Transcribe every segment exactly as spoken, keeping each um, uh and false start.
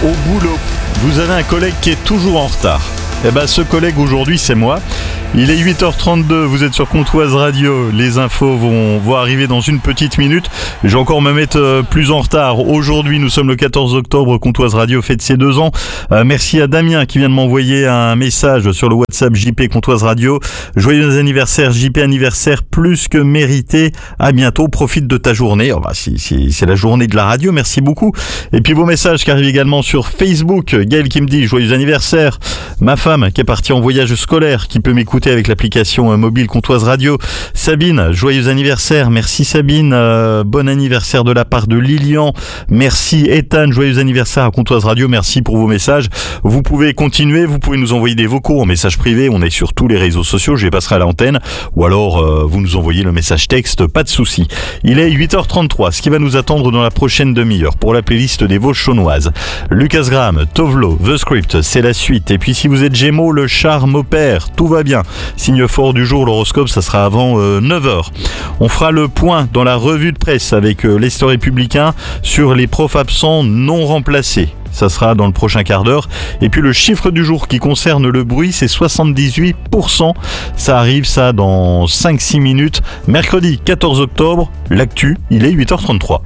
au boulot. Vous avez un collègue qui est toujours en retard. Eh ben, ce collègue aujourd'hui, c'est moi. Il est huit heures trente-deux, vous êtes sur Comtoise Radio. Les infos vont, vont arriver dans une petite minute. Je vais encore me mettre plus en retard. Aujourd'hui, nous sommes le quatorze octobre, Comtoise Radio fête ses deux ans. Euh, merci à Damien qui vient de m'envoyer un message sur le WhatsApp J P Comtoise Radio. Joyeux anniversaire, J P anniversaire plus que mérité. À bientôt, profite de ta journée. Oh bah, c'est, c'est, c'est la journée de la radio, merci beaucoup. Et puis vos messages qui arrivent également sur Facebook. Gaël qui me dit joyeux anniversaire. Ma femme qui est partie en voyage scolaire, qui peut m'écouter avec l'application mobile Comtoise Radio. Sabine, joyeux anniversaire. Merci Sabine. Euh, bon anniversaire de la part de Lilian. Merci Ethan, joyeux anniversaire à Comtoise Radio. Merci pour vos messages. Vous pouvez continuer, vous pouvez nous envoyer des vocaux en message privé. On est sur tous les réseaux sociaux, je les passerai à l'antenne. Ou alors euh, vous nous envoyez le message texte, pas de souci. Il est huit heures trente-trois, ce qui va nous attendre dans la prochaine demi-heure pour la playlist des Vosges chaunoises. Lucas Graham, Tovlo, The Script, c'est la suite. Et puis si vous êtes Gémeaux, le charme opère, tout va bien. Signe fort du jour, l'horoscope, ça sera avant euh, neuf heures. On fera le point dans la revue de presse avec euh, l'Est républicain sur les profs absents non remplacés. Ça sera dans le prochain quart d'heure. Et puis le chiffre du jour qui concerne le bruit, c'est soixante-dix-huit pour cent. Ça arrive ça dans cinq six minutes. Mercredi quatorze octobre, l'actu, il est huit heures trente-trois.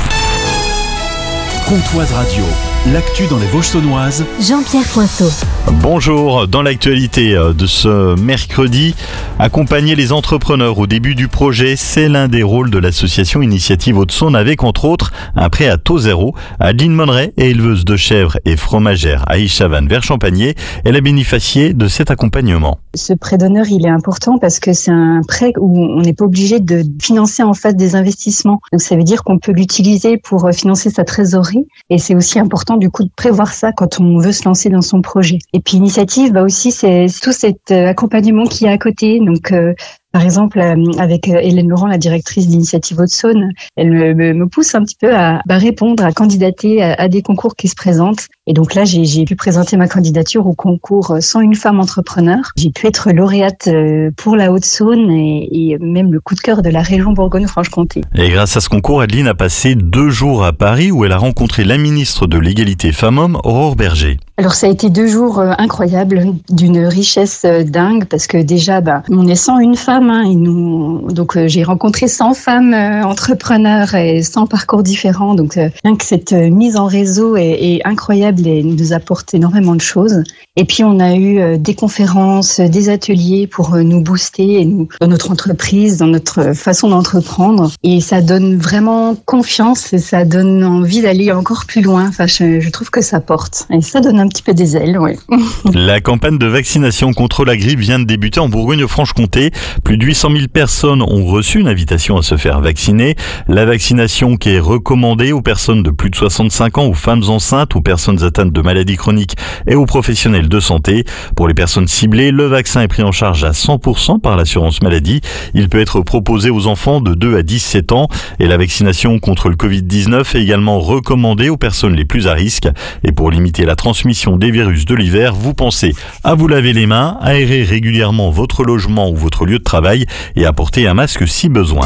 Comtoise Radio, l'actu dans les Vosges saunoises. Jean-Pierre Poinceau. Bonjour, dans l'actualité de ce mercredi, accompagner les entrepreneurs au début du projet, c'est l'un des rôles de l'association Initiative Haute-Saône avec entre autres un prêt à taux zéro. Adeline Monneret est éleveuse de chèvres et fromagère à Ichavannes vers Champagné. Elle a bénéficié de cet accompagnement. Ce prêt d'honneur, il est important parce que c'est un prêt où on n'est pas obligé de financer en face des investissements. Donc ça veut dire qu'on peut l'utiliser pour financer sa trésorerie et c'est aussi important du coup de prévoir ça quand on veut se lancer dans son projet. Et puis l'initiative, bah aussi c'est tout cet accompagnement qu'il y a à côté. Donc euh, par exemple, avec Hélène Laurent, la directrice d'Initiative Haute-Saône, elle me, me, me pousse un petit peu à bah, répondre, à candidater à, à des concours qui se présentent. Et donc là, j'ai, j'ai pu présenter ma candidature au concours cent une femmes entrepreneurs. J'ai pu être lauréate pour la Haute-Saône et, et même le coup de cœur de la région Bourgogne-Franche-Comté. Et grâce à ce concours, Adeline a passé deux jours à Paris où elle a rencontré la ministre de l'Égalité Femmes-Hommes, Aurore Berger. Alors ça a été deux jours incroyables, d'une richesse dingue, parce que déjà, bah, on est cent une femmes. Hein, et nous, donc euh, j'ai rencontré cent femmes euh, entrepreneurs et cent parcours différents. Donc euh, rien que cette euh, mise en réseau est, est incroyable et nous apporte énormément de choses. Et puis on a eu euh, des conférences, des ateliers pour euh, nous booster et nous, dans notre entreprise, dans notre façon d'entreprendre. Et ça donne vraiment confiance et ça donne envie d'aller encore plus loin. Enfin, je, je trouve que ça porte et ça donne un petit peu des ailes. Ouais. La campagne de vaccination contre la grippe vient de débuter en Bourgogne-Franche-Comté. Plus de huit cent mille personnes ont reçu une invitation à se faire vacciner. La vaccination qui est recommandée aux personnes de plus de soixante-cinq ans, aux femmes enceintes, aux personnes atteintes de maladies chroniques et aux professionnels de santé. Pour les personnes ciblées, le vaccin est pris en charge à cent pour cent par l'assurance maladie. Il peut être proposé aux enfants de deux à dix-sept ans et la vaccination contre le covid dix-neuf est également recommandée aux personnes les plus à risque. Et pour limiter la transmission des virus de l'hiver, vous pensez à vous laver les mains, aérer régulièrement votre logement ou votre lieu de travail et à porter un masque si besoin.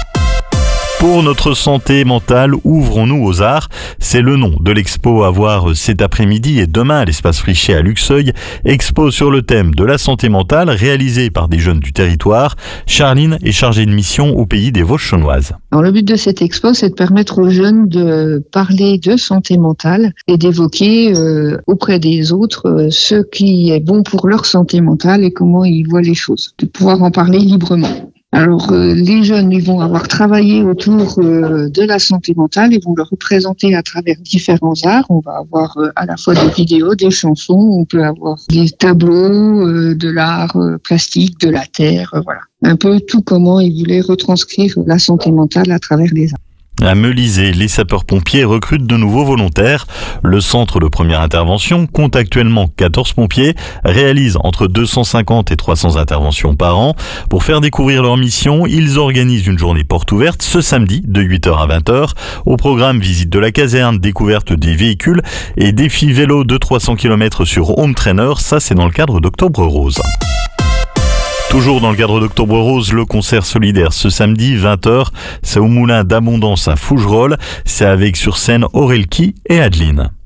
Pour notre santé mentale, ouvrons-nous aux arts. C'est le nom de l'expo à voir cet après-midi et demain à l'espace Frichet à Luxeuil. Expo sur le thème de la santé mentale réalisée par des jeunes du territoire. Charline est chargée de mission au pays des Vosges chaunoises. Alors, le but de cette expo, c'est de permettre aux jeunes de parler de santé mentale et d'évoquer euh, auprès des autres euh, ce qui est bon pour leur santé mentale et comment ils voient les choses, de pouvoir en parler librement. Alors, euh, les jeunes, ils vont avoir travaillé autour euh, de la santé mentale, ils vont le représenter à travers différents arts. On va avoir euh, à la fois des vidéos, des chansons, on peut avoir des tableaux, euh, de l'art euh, plastique, de la terre, euh, voilà. Un peu tout comment ils voulaient retranscrire la santé mentale à travers les arts. À Melisée, les sapeurs-pompiers recrutent de nouveaux volontaires. Le centre de première intervention compte actuellement quatorze pompiers, réalise entre deux cent cinquante et trois cents interventions par an. Pour faire découvrir leur mission, ils organisent une journée porte ouverte ce samedi de huit heures à vingt heures. Au programme, visite de la caserne, découverte des véhicules et défi vélo de trois cents kilomètres sur Home Trainer. Ça, c'est dans le cadre d'Octobre Rose. Toujours dans le cadre d'Octobre Rose, le concert solidaire ce samedi, vingt heures, c'est au Moulin d'Abondance à Fougerolles. C'est avec sur scène Aurelki et Adeline.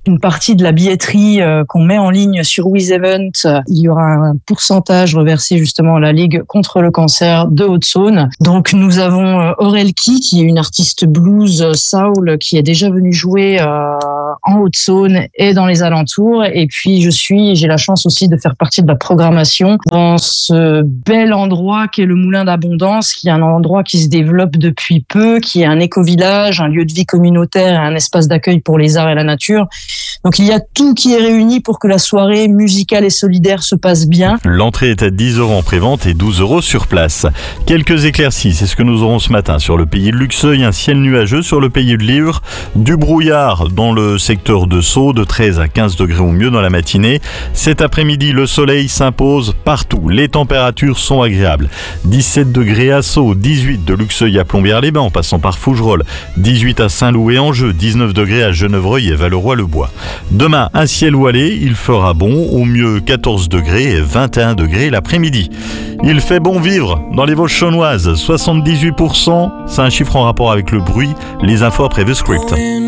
une partie de la billetterie euh, qu'on met en ligne sur WizEvent, euh, il y aura un pourcentage reversé justement à la Ligue contre le cancer de Haute-Saône. Donc nous avons euh, Aurelki, qui est une artiste blues euh, soul, qui est déjà venue jouer euh, en Haute-Saône et dans les alentours. Et puis je suis, j'ai la chance aussi de faire partie de la programmation dans ce bel endroit qu'est le Moulin d'Abondance, qui est un endroit qui se développe depuis peu, qui est un éco-village, un lieu de vie communautaire et un espace d'accueil pour les arts et la nature. Donc il y a tout qui est réuni pour que la soirée musicale et solidaire se passe bien. L'entrée est à dix euros en prévente et douze euros sur place. Quelques éclaircies, c'est ce que nous aurons ce matin sur le pays de Luxeuil, un ciel nuageux sur le pays de Livres, du brouillard dans le secteur de Sceaux, de treize à quinze degrés au mieux dans la matinée. Cet après-midi, le soleil s'impose partout. Les températures sont agréables. dix-sept degrés à Sceaux, dix-huit de Luxeuil à Plombières-les-Bains en passant par Fougerolles, dix-huit à Saint-Loup et Angers, dix-neuf degrés à Genevreuil et Valeroy-le-Bois. Demain, un ciel voilé, il fera bon, au mieux quatorze degrés et vingt et un degrés l'après-midi. Il fait bon vivre dans les Vosges saunoises, soixante-dix-huit pour cent, c'est un chiffre en rapport avec le bruit. Les infos après The Script.